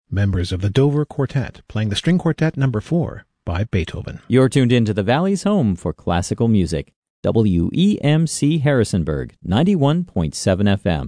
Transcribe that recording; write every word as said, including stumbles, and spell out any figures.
members of the Dover Quartet playing the String Quartet number four by Beethoven. You're tuned in to the Valley's home for classical music. W E M C Harrisonburg, ninety-one point seven F M.